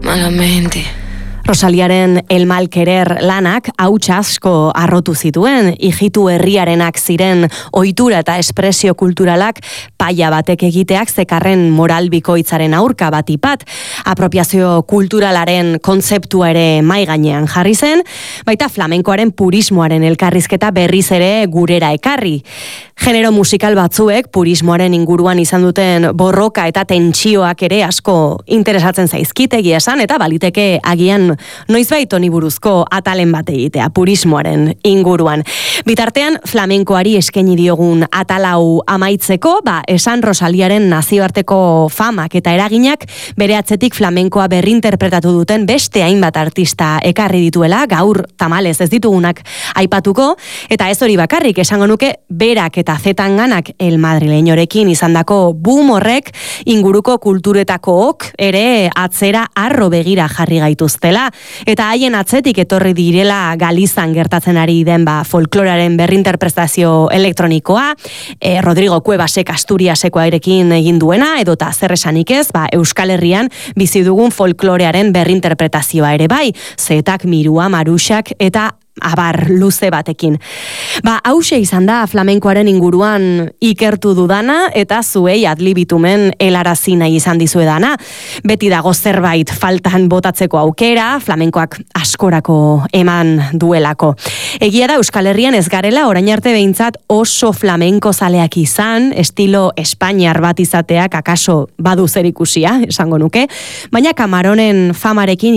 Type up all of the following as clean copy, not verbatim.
malamente. Rosaliaren El Mal Querer lanak hauts asko arrotu zituen, hijitu herriarenak ziren ohitura eta espresio kulturalak paia batek egiteak zekarren moral bikoitzaren aurka batipat, apropiazio kulturalaren kontzeptua ere mai gainean jarri zen, baita flamenkoaren purismoaren elkarrizketa berriz ere gurera ekarri. Genero musikal batzuek purismoaren inguruan izan duten borroka eta tentsioak ere asko interesatzen zaizkitegia esan, eta baliteke agian noizbait honi buruzko atalen bat egitea purismoaren inguruan. Bitartean flamenkoari eskaini diogun atalau amaitzeko, esan Rosaliaren nazioarteko famak eta eraginak bere atzetik flamenkoa berrinterpretatu duten beste hainbat artista ekarri dituela, gaur tamalez ez ditugunak aipatuko, eta ez hori bakarrik esango nuke berak eta zetanganak El Madrileñorekin izandako boom horrek inguruko kulturetako ere atzera arro begira jarri gaituztela, eta haien atzetik etorri direla Galizan gertatzen ari den folkloraren berrinterpretazio elektronikoa, Rodrigo Cuevasek Asturiasekoarekin egin duena, edota zer esanik ez, Euskal Herrian bizi dugun folklorearen berrinterpretazioa ere bai, Zetak, Mirua, Maruxak eta abar luze batekin. Hauxe izan da flamenkoaren inguruan ikertu dudana eta zuei adlibitumen helarazi nahi izan dizuedana. Beti dago zerbait faltan botatzeko aukera, flamenkoak askorako eman duelako. Egia da Euskal Herrian ez garela orain arte behintzat oso flamenko zaleak izan, estilo espainiar bat izateak akaso badu zerikusia, esango nuke, baina Camaronen famarekin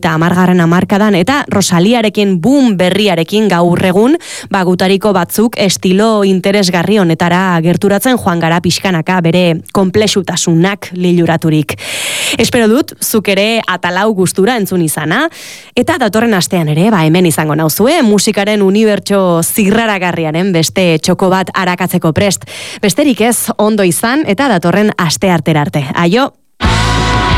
70. hamarkadan eta Rosaliarekin boom berriarekin gaur egun, gutariko batzuk estilo interesgarri honetara gerturatzen joan gara pixkanaka bere konplexutasunak liluraturik. Espero dut, zuk ere atalau gustura entzun izana, eta datorren astean ere, hemen izango nauzue, musikaren unibertso zirraragarriaren beste txoko bat arakatzeko prest. Besterik ez, ondo izan, eta datorren aste arte. Aio!